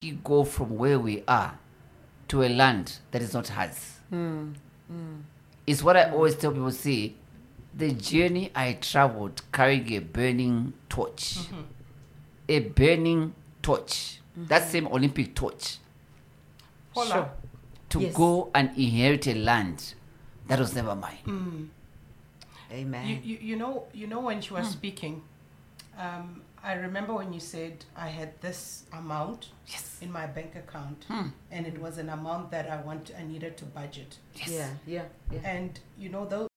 go from where we are to a land that is not ours. It's what I always tell people, see, the journey I traveled carrying a burning torch. A burning torch. That same Olympic torch. Paula, Sure. To Yes. go and inherit a land that was never mine. Amen. you know when she was speaking, I remember when you said I had this amount in my bank account, and it was an amount that I needed to budget. Yeah. And you know